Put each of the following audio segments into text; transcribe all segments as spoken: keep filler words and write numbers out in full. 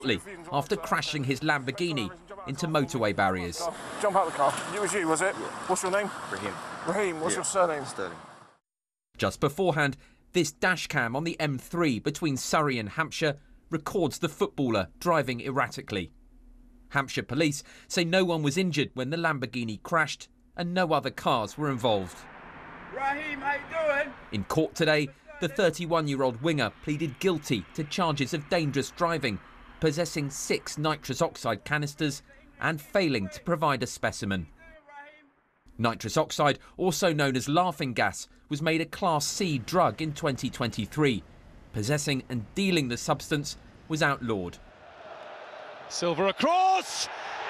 after crashing his Lamborghini into motorway barriers. Jump out of the car. It was you, was it? Yeah. What's your name? Raheem. Raheem, what's yeah. your surname? Sterling. Just beforehand, this dash cam on the M three between Surrey and Hampshire records the footballer driving erratically. Hampshire police say no one was injured when the Lamborghini crashed and no other cars were involved. Raheem, how you doing? In court today, the thirty-one-year-old winger pleaded guilty to charges of dangerous driving, possessing six nitrous oxide canisters and failing to provide a specimen. Nitrous oxide, also known as laughing gas, was made a Class C drug in twenty twenty-three. Possessing and dealing the substance was outlawed. Silva across!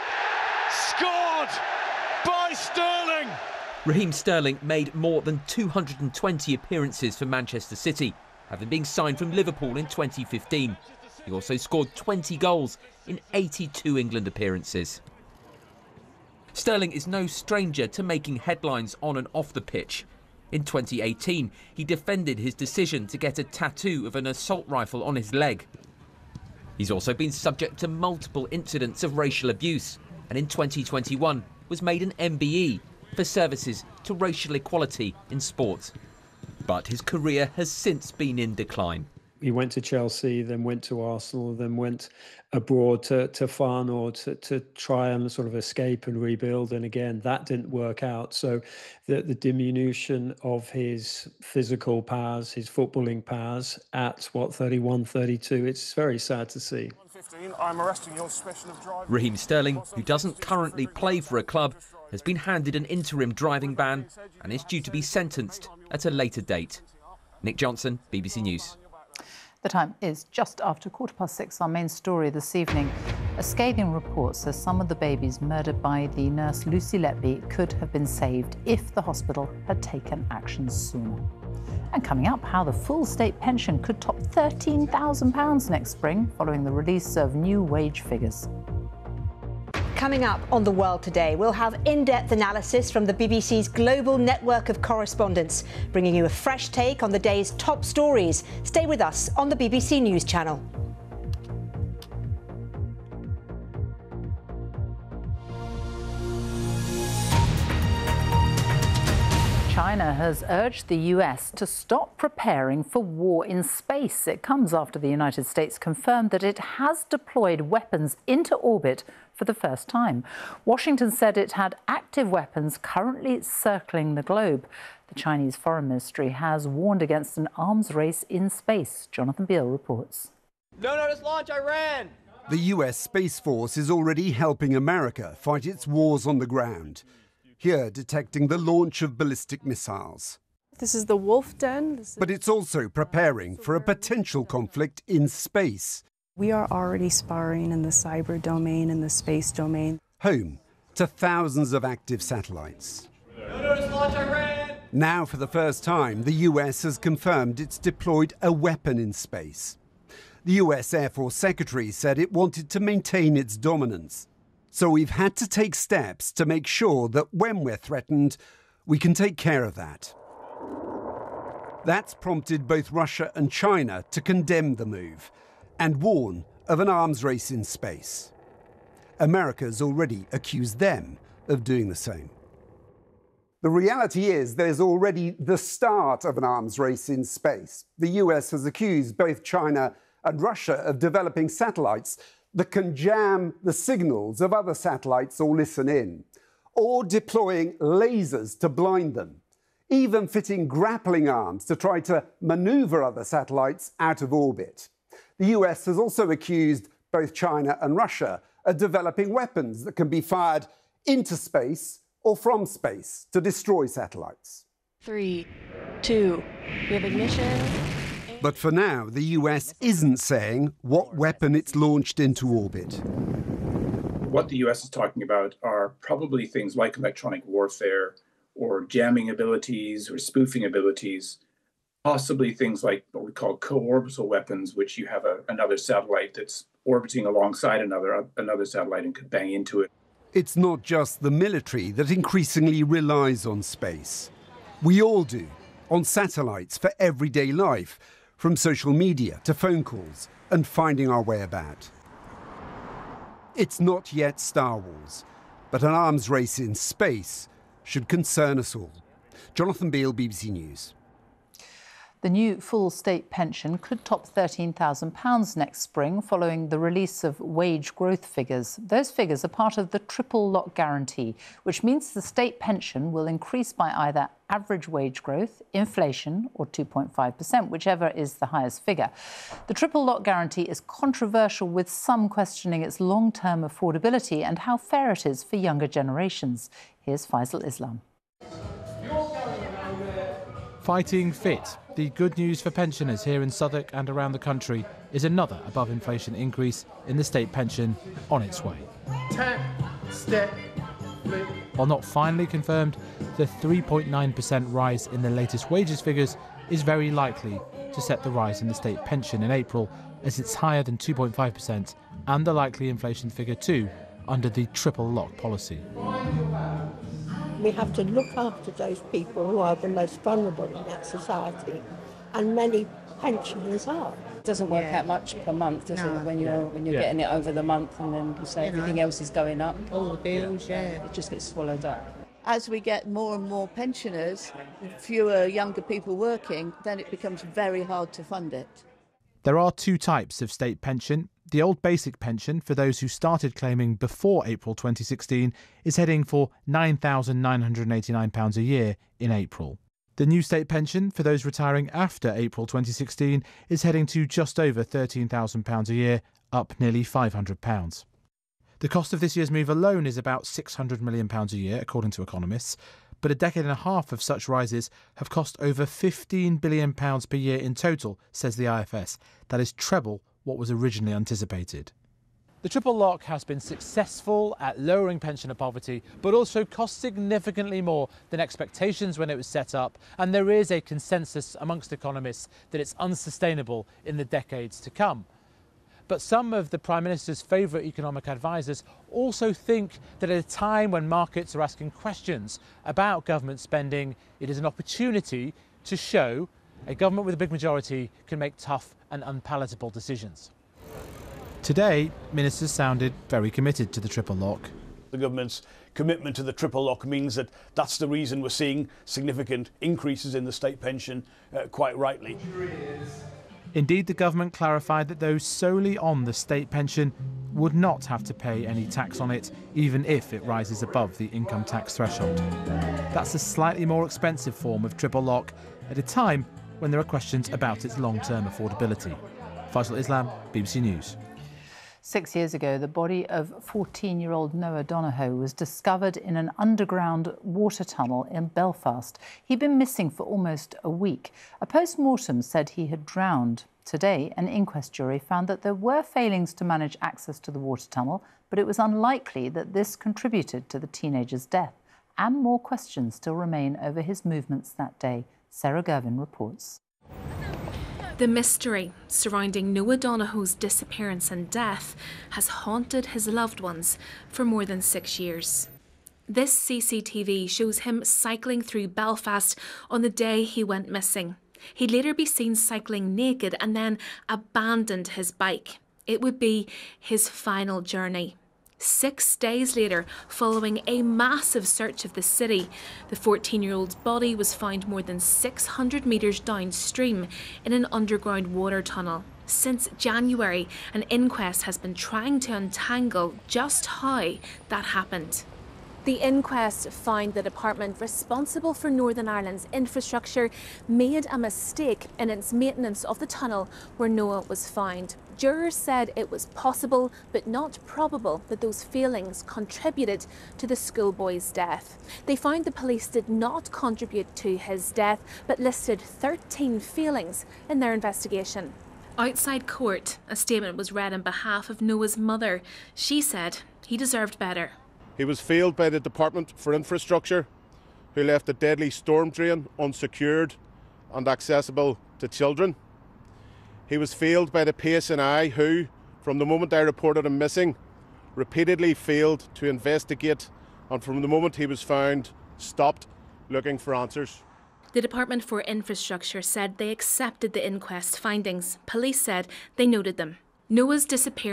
Scored by Sterling! Raheem Sterling made more than two hundred twenty appearances for Manchester City, having been signed from Liverpool in twenty fifteen. He also scored twenty goals in eighty-two England appearances. Sterling is no stranger to making headlines on and off the pitch. In twenty eighteen, he defended his decision to get a tattoo of an assault rifle on his leg. He's also been subject to multiple incidents of racial abuse, and in twenty twenty-one was made an M B E for services to racial equality in sport. But his career has since been in decline. He went to Chelsea, then went to Arsenal, then went abroad to, to Feyenoord to, to try and sort of escape and rebuild. And again, that didn't work out. So the, the diminution of his physical powers, his footballing powers at, what, thirty-one, thirty-two, it's very sad to see. I'm arresting your special of driving. Raheem Sterling, who doesn't currently play for a club, has been handed an interim driving ban and is due to be sentenced at a later date. Nick Johnson, B B C News. The time is just after quarter past six. Our main story this evening. A scathing report says some of the babies murdered by the nurse Lucy Letby could have been saved if the hospital had taken action sooner. And coming up, how the full state pension could top thirteen thousand pounds next spring following the release of new wage figures. Coming up on The World Today, we'll have in-depth analysis from the B B C's global network of correspondents, bringing you a fresh take on the day's top stories. Stay with us on the B B C News Channel. China has urged the U S to stop preparing for war in space. It comes after the United States confirmed that it has deployed weapons into orbit for the first time. Washington said it had active weapons currently circling the globe. The Chinese Foreign Ministry has warned against an arms race in space. Jonathan Beale reports. No notice launch, Iran! The U S Space Force is already helping America fight its wars on the ground. Here, detecting the launch of ballistic missiles. This is the Wolf Den. This is... But it's also preparing for a potential conflict in space. We are already sparring in the cyber domain and the space domain. Home to thousands of active satellites. No notice launch, Iran! Now, for the first time, the U S has confirmed it's deployed a weapon in space. The U S Air Force Secretary said it wanted to maintain its dominance. So we've had to take steps to make sure that when we're threatened, we can take care of that. That's prompted both Russia and China to condemn the move and warn of an arms race in space. America's already accused them of doing the same. The reality is there's already the start of an arms race in space. The U S has accused both China and Russia of developing satellites that can jam the signals of other satellites or listen in, or deploying lasers to blind them, even fitting grappling arms to try to maneuver other satellites out of orbit. The U S has also accused both China and Russia of developing weapons that can be fired into space or from space to destroy satellites. Three, two, we have ignition. But for now, the U S isn't saying what weapon it's launched into orbit. What the U S is talking about are probably things like electronic warfare or jamming abilities or spoofing abilities, possibly things like what we call co-orbital weapons, which you have a, another satellite that's orbiting alongside another, another satellite and could bang into it. It's not just the military that increasingly relies on space. We all do, on satellites for everyday life, from social media to phone calls and finding our way about. It's not yet Star Wars, but an arms race in space should concern us all. Jonathan Beale, B B C News. The new full state pension could top thirteen thousand pounds next spring following the release of wage growth figures. Those figures are part of the triple lock guarantee, which means the state pension will increase by either average wage growth, inflation or two point five percent, whichever is the highest figure. The triple lock guarantee is controversial, with some questioning its long-term affordability and how fair it is for younger generations. Here's Faisal Islam. Fighting fit. The good news for pensioners here in Southwark and around the country is another above-inflation increase in the state pension on its way. Tap, step, flip. While not finally confirmed, the three point nine percent rise in the latest wages figures is very likely to set the rise in the state pension in April, as it's higher than two point five percent and the likely inflation figure too under the triple lock policy. We have to look after those people who are the most vulnerable in that society, and many pensioners are. It doesn't work yeah. out much per month, does no. it? When you're when you're yeah. getting it over the month, and then you say you everything know. else is going up. All the bills, yeah. yeah. It just gets swallowed up. As we get more and more pensioners, fewer younger people working, then it becomes very hard to fund it. There are two types of state pension. The old basic pension, for those who started claiming before April twenty sixteen, is heading for nine thousand nine hundred eighty-nine pounds a year in April. The new state pension, for those retiring after April twenty sixteen, is heading to just over thirteen thousand pounds a year, up nearly five hundred pounds. The cost of this year's move alone is about six hundred million pounds a year, according to economists, but a decade and a half of such rises have cost over fifteen billion pounds per year in total, says the I F S. That is treble what was originally anticipated. The triple lock has been successful at lowering pensioner poverty, but also cost significantly more than expectations when it was set up, and there is a consensus amongst economists that it's unsustainable in the decades to come. But some of the Prime Minister's favourite economic advisers also think that at a time when markets are asking questions about government spending, it is an opportunity to show a government with a big majority can make tough and unpalatable decisions. Today, ministers sounded very committed to the triple lock. The government's commitment to the triple lock means that that's the reason we're seeing significant increases in the state pension, uh, quite rightly. Indeed, the government clarified that those solely on the state pension would not have to pay any tax on it, even if it rises above the income tax threshold. That's a slightly more expensive form of triple lock at a time when there are questions about its long-term affordability. Faisal Islam, B B C News. Six years ago, the body of fourteen-year-old Noah Donohoe was discovered in an underground water tunnel in Belfast. He'd been missing for almost a week. A post-mortem said he had drowned. Today, an inquest jury found that there were failings to manage access to the water tunnel, but it was unlikely that this contributed to the teenager's death. And more questions still remain over his movements that day. Sarah Gervin reports. The mystery surrounding Noah Donohoe's disappearance and death has haunted his loved ones for more than six years. This C C T V shows him cycling through Belfast on the day he went missing. He'd later be seen cycling naked and then abandoned his bike. It would be his final journey. Six days later, following a massive search of the city, the fourteen-year-old's body was found more than six hundred metres downstream in an underground water tunnel. Since January, an inquest has been trying to untangle just how that happened. The inquest found the department responsible for Northern Ireland's infrastructure made a mistake in its maintenance of the tunnel where Noah was found. Jurors said it was possible but not probable that those failings contributed to the schoolboy's death. They found the police did not contribute to his death but listed thirteen failings in their investigation. Outside court, a statement was read on behalf of Noah's mother. She said he deserved better. He was failed by the Department for Infrastructure, who left a deadly storm drain unsecured and accessible to children. He was failed by the P S N I, who, from the moment I reported him missing, repeatedly failed to investigate, and from the moment he was found, stopped looking for answers. The Department for Infrastructure said they accepted the inquest findings. Police said they noted them. Noah's disappearance